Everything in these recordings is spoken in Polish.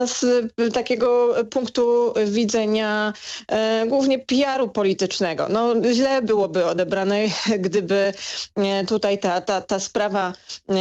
z takiego punktu widzenia głównie PR-u politycznego. No, źle byłoby odebrane, gdyby tutaj ta sprawa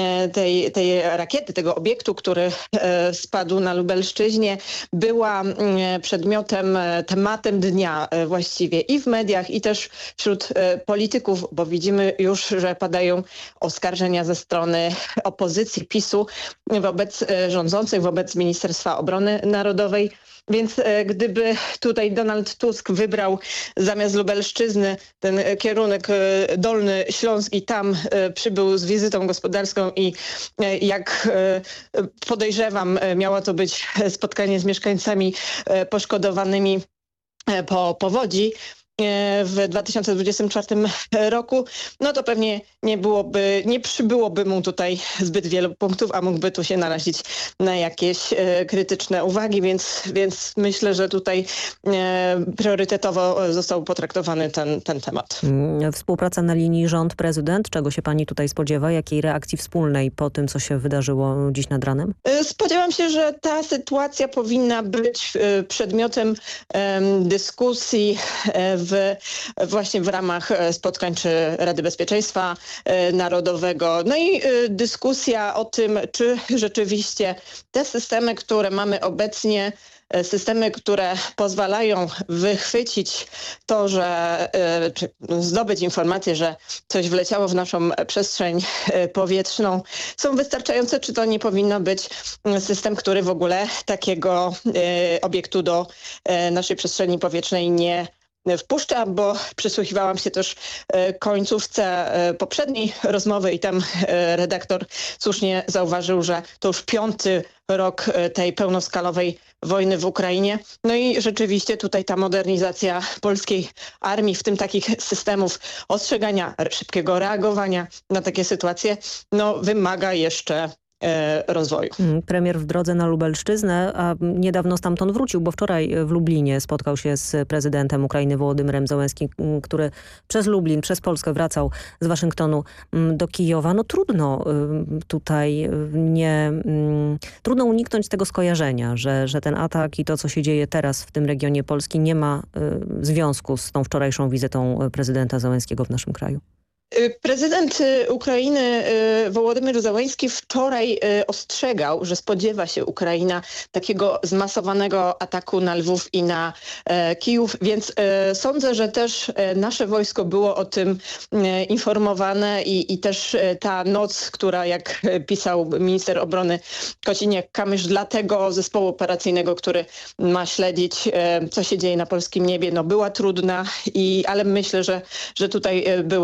tej rakiety, tego obiektu, który spadł na Lubelszczyźnie, była przedmiotem, tematem dnia właściwie i w mediach, i też wśród polityków, bo widzimy już, że padają oskarżenia ze strony opozycji PiS-u wobec rządzących, wobec Ministerstwa Obrony Narodowej. Więc gdyby tutaj Donald Tusk wybrał zamiast Lubelszczyzny ten kierunek Dolny Śląsk i tam przybył z wizytą gospodarską i jak podejrzewam, miało to być spotkanie z mieszkańcami poszkodowanymi po powodzi w 2024 roku, no to pewnie nie przybyłoby mu tutaj zbyt wielu punktów, a mógłby tu się narazić na jakieś krytyczne uwagi, więc myślę, że tutaj priorytetowo został potraktowany ten temat. Współpraca na linii rząd-prezydent. Czego się pani tutaj spodziewa? Jakiej reakcji wspólnej po tym, co się wydarzyło dziś nad ranem? Spodziewam się, że ta sytuacja powinna być przedmiotem dyskusji właśnie w ramach spotkań czy Rady Bezpieczeństwa Narodowego. No i dyskusja o tym, czy rzeczywiście te systemy, które mamy obecnie, systemy, które pozwalają wychwycić to, czy zdobyć informację, że coś wleciało w naszą przestrzeń powietrzną, są wystarczające, czy to nie powinno być system, który w ogóle takiego obiektu do naszej przestrzeni powietrznej nie wpuszcza, bo przysłuchiwałam się też końcówce poprzedniej rozmowy i tam redaktor słusznie zauważył, że to już 5. rok tej pełnoskalowej wojny w Ukrainie. No i rzeczywiście tutaj ta modernizacja polskiej armii, w tym takich systemów ostrzegania, szybkiego reagowania na takie sytuacje, no wymaga jeszcze rozwoju. Premier w drodze na Lubelszczyznę, a niedawno stamtąd wrócił, bo wczoraj w Lublinie spotkał się z prezydentem Ukrainy Wołodymyrem Zełenskim, który przez Lublin, przez Polskę wracał z Waszyngtonu do Kijowa. No trudno tutaj trudno uniknąć tego skojarzenia, że ten atak i to, co się dzieje teraz w tym regionie Polski, nie ma związku z tą wczorajszą wizytą prezydenta Zełenskiego w naszym kraju. Prezydent Ukrainy Wołodymyr Zełenski wczoraj ostrzegał, że spodziewa się Ukraina takiego zmasowanego ataku na Lwów i na Kijów, więc sądzę, że też nasze wojsko było o tym informowane i też ta noc, która, jak pisał minister obrony Kosiniak-Kamysz, dla tego zespołu operacyjnego, który ma śledzić, co się dzieje na polskim niebie, no była trudna, ale myślę, że tutaj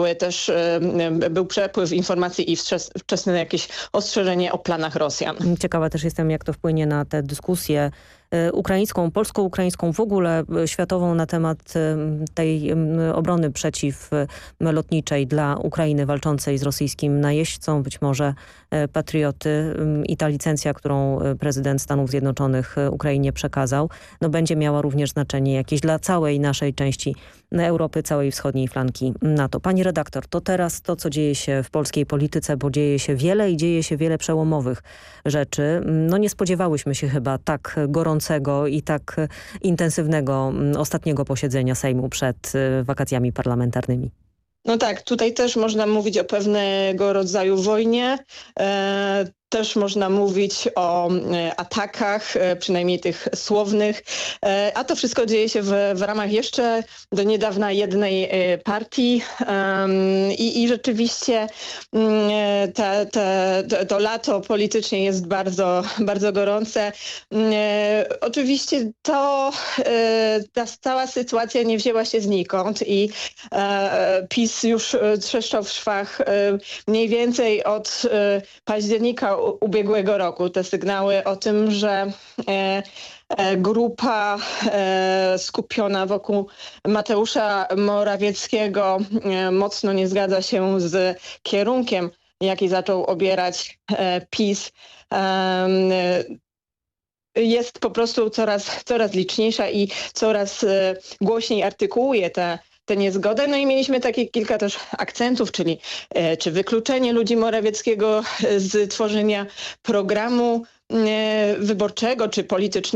był przepływ informacji i wczesne jakieś ostrzeżenie o planach Rosjan. Ciekawa też jestem, jak to wpłynie na tę dyskusję ukraińską, polsko-ukraińską, w ogóle światową na temat tej obrony przeciwlotniczej dla Ukrainy walczącej z rosyjskim najeźdźcą. Być może patrioty i ta licencja, którą prezydent Stanów Zjednoczonych Ukrainie przekazał, no będzie miała również znaczenie jakieś dla całej naszej części Europy, całej wschodniej flanki NATO. Pani redaktor, to teraz to, co dzieje się w polskiej polityce, bo dzieje się wiele i dzieje się wiele przełomowych rzeczy. No nie spodziewałyśmy się chyba tak gorącego i tak intensywnego ostatniego posiedzenia Sejmu przed wakacjami parlamentarnymi. No tak, tutaj też można mówić o pewnego rodzaju wojnie. Też można mówić o atakach, przynajmniej tych słownych, a to wszystko dzieje się w ramach jeszcze do niedawna jednej partii i rzeczywiście to lato politycznie jest bardzo, bardzo gorące. Oczywiście ta cała sytuacja nie wzięła się znikąd i PiS już trzeszczał w szwach mniej więcej od października ubiegłego roku. Te sygnały o tym, że grupa skupiona wokół Mateusza Morawieckiego mocno nie zgadza się z kierunkiem, jaki zaczął obierać PiS. Jest po prostu coraz liczniejsza i coraz głośniej artykułuje tę niezgodę. No i mieliśmy takie kilka też akcentów, czyli czy wykluczenie ludzi Morawieckiego z tworzenia programu wyborczego czy politycznego